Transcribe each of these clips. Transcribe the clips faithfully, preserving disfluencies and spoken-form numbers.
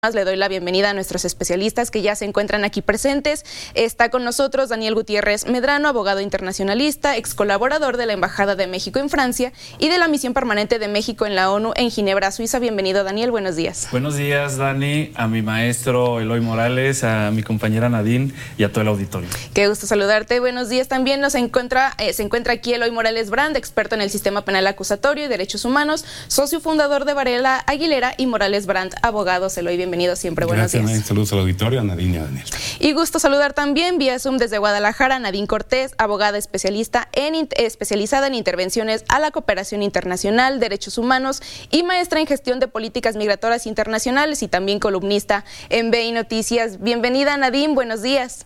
Le doy la bienvenida a nuestros especialistas que ya se encuentran aquí presentes. Está con nosotros Daniel Gutiérrez Medrano, abogado internacionalista, ex colaborador de la Embajada de México en Francia y de la Misión Permanente de México en la ONU en Ginebra, Suiza. Bienvenido, Daniel, buenos días. Buenos días, Dani, a mi maestro Eloy Morales, a mi compañera Nadine y a todo el auditorio. Qué gusto saludarte. Buenos días. También nos encuentra, eh, se encuentra aquí Eloy Morales Brand, experto en el sistema penal acusatorio y derechos humanos, socio fundador de Varela Aguilera y Morales Brand, abogados. Eloy, bienvenido. Bienvenido siempre, buenos Gracias, días. Nadine. Saludos al auditorio, a Nadine y a Daniel. Y gusto saludar también vía Zoom desde Guadalajara a Nadine Cortés, abogada especialista en, especializada en intervenciones a la cooperación internacional, derechos humanos y maestra en gestión de políticas migratorias internacionales y también columnista en B I Noticias. Bienvenida, Nadine, buenos días.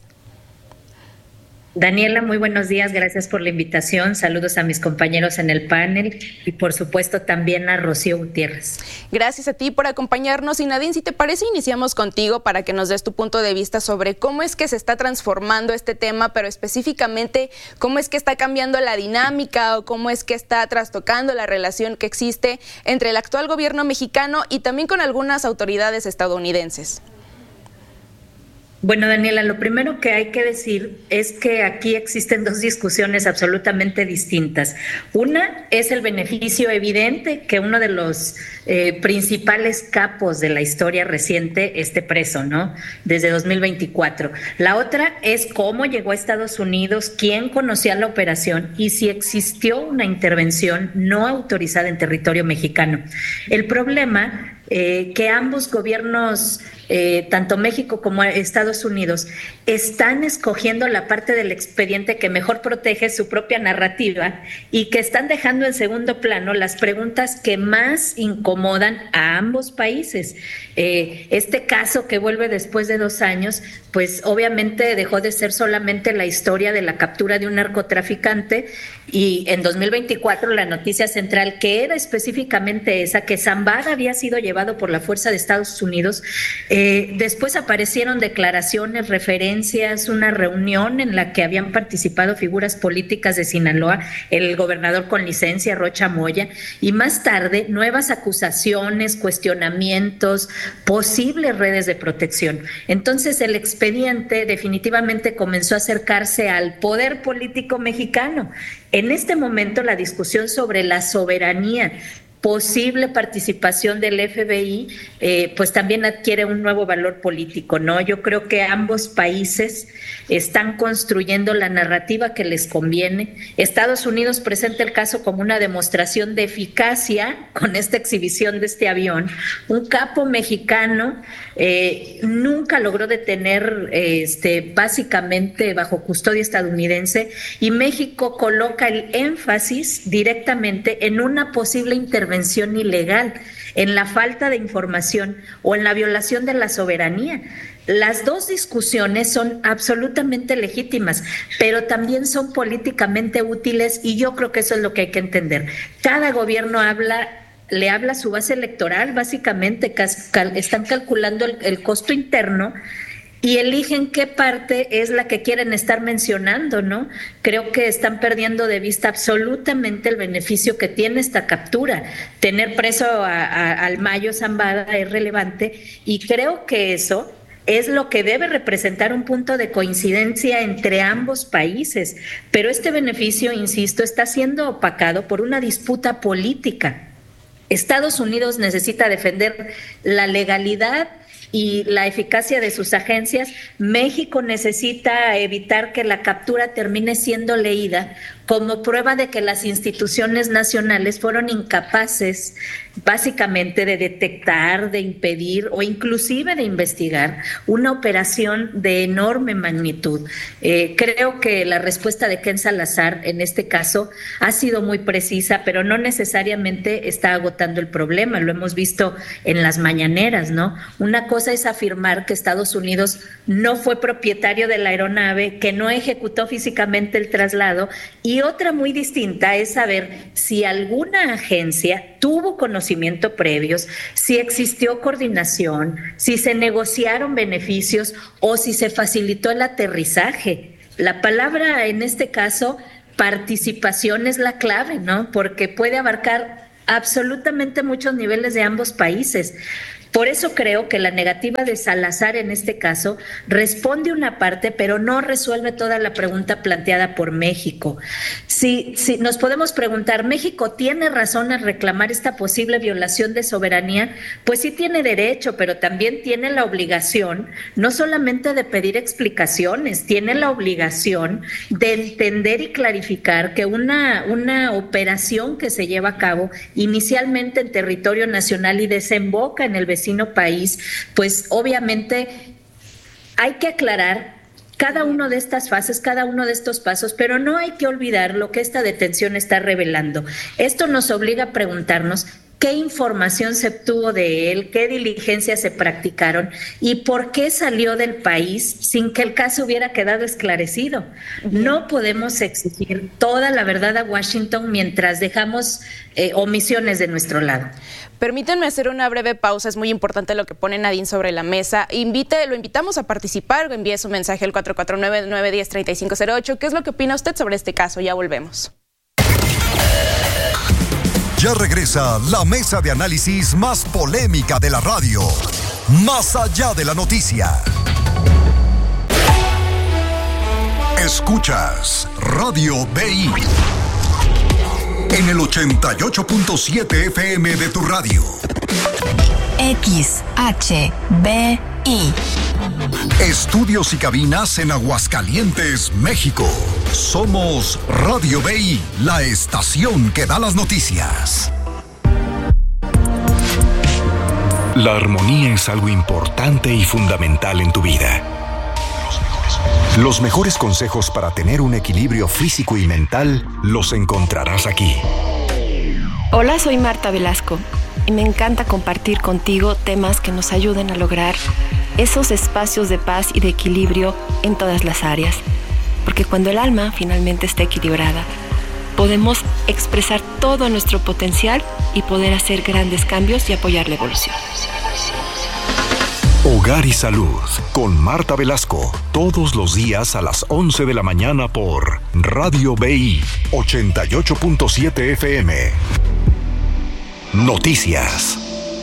Daniela, muy buenos días, gracias por la invitación, saludos a mis compañeros en el panel y por supuesto también a Rocío Gutiérrez. Gracias a ti por acompañarnos y Nadine, si te parece iniciamos contigo para que nos des tu punto de vista sobre cómo es que se está transformando este tema, pero específicamente cómo es que está cambiando la dinámica o cómo es que está trastocando la relación que existe entre el actual gobierno mexicano y también con algunas autoridades estadounidenses. Bueno, Daniela, lo primero que hay que decir es que aquí existen dos discusiones absolutamente distintas. Una es el beneficio evidente que uno de los eh, principales capos de la historia reciente esté preso, ¿no? Desde dos mil veinticuatro. La otra es cómo llegó a Estados Unidos, quién conocía la operación y si existió una intervención no autorizada en territorio mexicano. El problema Eh, que ambos gobiernos, eh, tanto México como Estados Unidos, están escogiendo la parte del expediente que mejor protege su propia narrativa y que están dejando en segundo plano las preguntas que más incomodan a ambos países. Eh, este caso que vuelve después de dos años, pues obviamente dejó de ser solamente la historia de la captura de un narcotraficante y en dos mil veinticuatro la noticia central, que era específicamente esa, que Zambada había sido llevado por la fuerza de Estados Unidos. Eh, después aparecieron declaraciones, referencias, una reunión en la que habían participado figuras políticas de Sinaloa, el gobernador con licencia, Rocha Moya, y más tarde nuevas acusaciones, cuestionamientos, posibles redes de protección. Entonces el expediente definitivamente comenzó a acercarse al poder político mexicano. En este momento la discusión sobre la soberanía, posible participación del F B I, eh, pues también adquiere un nuevo valor político, ¿no? Yo creo que ambos países están construyendo la narrativa que les conviene. Estados Unidos presenta el caso como una demostración de eficacia con esta exhibición de este avión. Un capo mexicano eh, nunca logró detener eh, este, básicamente bajo custodia estadounidense, y México coloca el énfasis directamente en una posible intervención ilegal, en la falta de información o en la violación de la soberanía. Las dos discusiones son absolutamente legítimas, pero también son políticamente útiles y yo creo que eso es lo que hay que entender. Cada gobierno habla le habla a su base electoral, básicamente están calculando el, el costo interno y eligen qué parte es la que quieren estar mencionando, ¿no? Creo que están perdiendo de vista absolutamente el beneficio que tiene esta captura. Tener preso a, a, al Mayo Zambada es relevante y creo que eso es lo que debe representar un punto de coincidencia entre ambos países. Pero este beneficio, insisto, está siendo opacado por una disputa política. Estados Unidos necesita defender la legalidad y la eficacia de sus agencias. México necesita evitar que la captura termine siendo leída como prueba de que las instituciones nacionales fueron incapaces básicamente de detectar, de impedir o inclusive de investigar una operación de enorme magnitud. Eh, creo que la respuesta de Ken Salazar en este caso ha sido muy precisa, pero no necesariamente está agotando el problema. Lo hemos visto en las mañaneras, ¿no? Una cosa es afirmar que Estados Unidos no fue propietario de la aeronave, que no ejecutó físicamente el traslado, y otra muy distinta es saber si alguna agencia tuvo conocimiento previos, si existió coordinación, si se negociaron beneficios o si se facilitó el aterrizaje. La palabra en este caso, participación, es la clave, ¿no? Porque puede abarcar absolutamente muchos niveles de ambos países. Por eso creo que la negativa de Salazar en este caso responde una parte, pero no resuelve toda la pregunta planteada por México. Si, si nos podemos preguntar, ¿México tiene razón en reclamar esta posible violación de soberanía? Pues sí tiene derecho, pero también tiene la obligación, no solamente de pedir explicaciones, tiene la obligación de entender y clarificar que una, una operación que se lleva a cabo inicialmente en territorio nacional y desemboca en el vecino país, pues obviamente hay que aclarar cada una de estas fases, cada uno de estos pasos, pero no hay que olvidar lo que esta detención está revelando. Esto nos obliga a preguntarnos qué información se obtuvo de él, qué diligencias se practicaron y por qué salió del país sin que el caso hubiera quedado esclarecido. No podemos exigir toda la verdad a Washington mientras dejamos eh, omisiones de nuestro lado. Permítanme hacer una breve pausa, es muy importante lo que pone Nadine sobre la mesa. Invite, lo invitamos a participar, envíe su mensaje al cuatro cuatro nueve, nueve uno cero, tres cinco cero ocho. ¿Qué es lo que opina usted sobre este caso? Ya volvemos. Ya regresa la mesa de análisis más polémica de la radio. Más allá de la noticia. Escuchas Radio B I en el ochenta y ocho punto siete F M de tu radio. X H B I. Estudios y cabinas en Aguascalientes, México. Somos Radio B I, la estación que da las noticias. La armonía es algo importante y fundamental en tu vida. Los mejores consejos para tener un equilibrio físico y mental los encontrarás aquí. Hola, soy Marta Velasco y me encanta compartir contigo temas que nos ayuden a lograr esos espacios de paz y de equilibrio en todas las áreas. Porque cuando el alma finalmente está equilibrada, podemos expresar todo nuestro potencial y poder hacer grandes cambios y apoyar la evolución. Hogar y Salud, con Marta Velasco, todos los días a las once de la mañana por Radio B I ochenta y ocho punto siete F M. Noticias.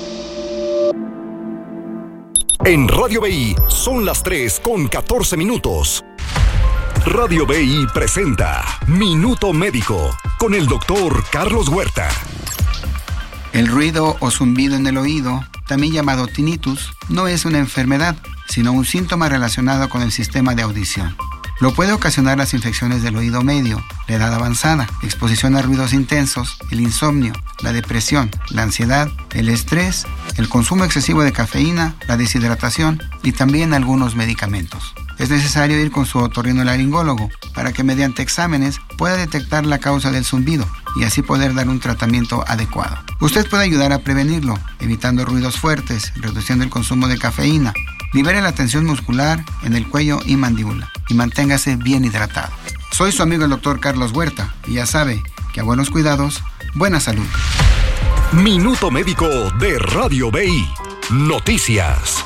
En Radio B I son las tres con catorce minutos. Radio B I presenta Minuto Médico con el doctor Carlos Huerta. El ruido o zumbido en el oído, también llamado tinnitus, no es una enfermedad, sino un síntoma relacionado con el sistema de audición. Lo puede ocasionar las infecciones del oído medio, la edad avanzada, exposición a ruidos intensos, el insomnio, la depresión, la ansiedad, el estrés, el consumo excesivo de cafeína, la deshidratación y también algunos medicamentos. Es necesario ir con su otorrinolaringólogo para que mediante exámenes pueda detectar la causa del zumbido y así poder dar un tratamiento adecuado. Usted puede ayudar a prevenirlo, evitando ruidos fuertes, reduciendo el consumo de cafeína. Libere la tensión muscular en el cuello y mandíbula y manténgase bien hidratado. Soy su amigo el doctor Carlos Huerta y ya sabe que a buenos cuidados, buena salud. Minuto Médico de Radio B I. Noticias.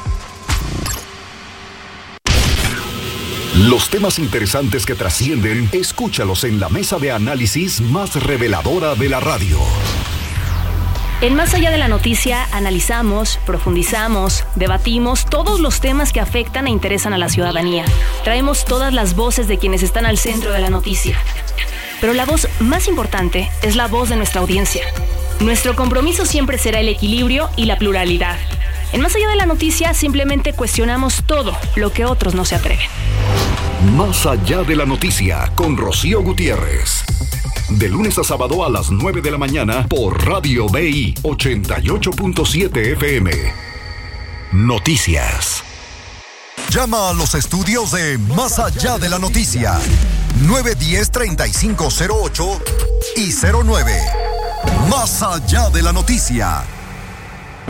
Los temas interesantes que trascienden, escúchalos en la mesa de análisis más reveladora de la radio. En Más Allá de la Noticia analizamos, profundizamos, debatimos todos los temas que afectan e interesan a la ciudadanía. Traemos todas las voces de quienes están al centro de la noticia. Pero la voz más importante es la voz de nuestra audiencia. Nuestro compromiso siempre será el equilibrio y la pluralidad. En Más Allá de la Noticia simplemente cuestionamos todo lo que otros no se atreven. Más Allá de la Noticia con Rocío Gutiérrez. De lunes a sábado a las nueve de la mañana por Radio B I ochenta y ocho punto siete F M. Noticias. Llama a los estudios de Más Allá de la Noticia. nueve uno cero, tres cinco cero ocho y cero nueve. Más Allá de la Noticia.